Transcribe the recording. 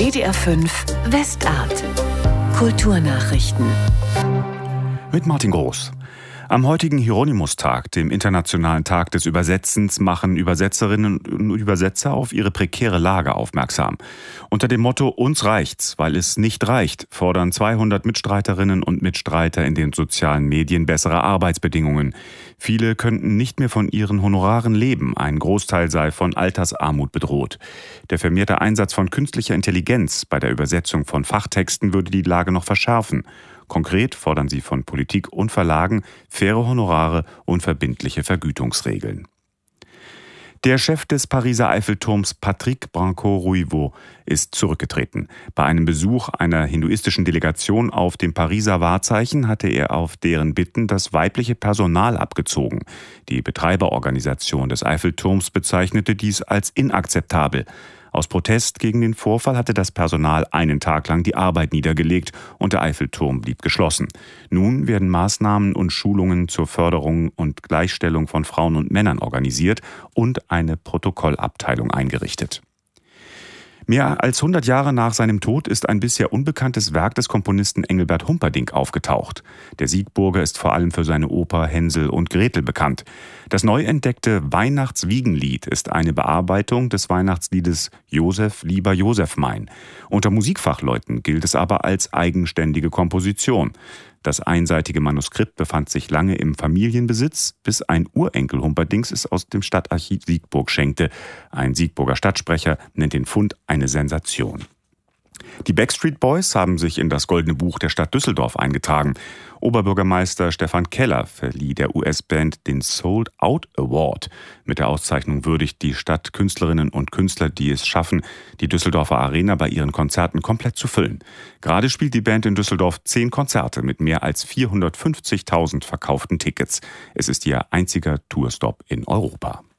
WDR 5 Westart. Kulturnachrichten. Mit Martin Groß. Am heutigen Hieronymus-Tag, dem Internationalen Tag des Übersetzens, machen Übersetzerinnen und Übersetzer auf ihre prekäre Lage aufmerksam. Unter dem Motto »Uns reicht's, weil es nicht reicht« fordern 200 Mitstreiterinnen und Mitstreiter in den sozialen Medien bessere Arbeitsbedingungen. Viele könnten nicht mehr von ihren Honoraren leben, ein Großteil sei von Altersarmut bedroht. Der vermehrte Einsatz von künstlicher Intelligenz bei der Übersetzung von Fachtexten würde die Lage noch verschärfen. Konkret fordern sie von Politik und Verlagen faire Honorare und verbindliche Vergütungsregeln. Der Chef des Pariser Eiffelturms, Patrick Branco-Rouivot, ist zurückgetreten. Bei einem Besuch einer hinduistischen Delegation auf dem Pariser Wahrzeichen hatte er auf deren Bitten das weibliche Personal abgezogen. Die Betreiberorganisation des Eiffelturms bezeichnete dies als inakzeptabel. Aus Protest gegen den Vorfall hatte das Personal einen Tag lang die Arbeit niedergelegt und der Eiffelturm blieb geschlossen. Nun werden Maßnahmen und Schulungen zur Förderung und Gleichstellung von Frauen und Männern organisiert und eine Protokollabteilung eingerichtet. Mehr als 100 Jahre nach seinem Tod ist ein bisher unbekanntes Werk des Komponisten Engelbert Humperdinck aufgetaucht. Der Siegburger ist vor allem für seine Oper Hänsel und Gretel bekannt. Das neu entdeckte Weihnachtswiegenlied ist eine Bearbeitung des Weihnachtsliedes Josef, lieber Josef mein. Unter Musikfachleuten gilt es aber als eigenständige Komposition. Das einseitige Manuskript befand sich lange im Familienbesitz, bis ein Urenkel Humperdincks es aus dem Stadtarchiv Siegburg schenkte. Ein Siegburger Stadtsprecher nennt den Fund eine Sensation. Die Backstreet Boys haben sich in das Goldene Buch der Stadt Düsseldorf eingetragen. Oberbürgermeister Stefan Keller verlieh der US-Band den Sold Out Award. Mit der Auszeichnung würdigt die Stadt Künstlerinnen und Künstler, die es schaffen, die Düsseldorfer Arena bei ihren Konzerten komplett zu füllen. Gerade spielt die Band in Düsseldorf 10 Konzerte mit mehr als 450.000 verkauften Tickets. Es ist ihr einziger Tourstop in Europa.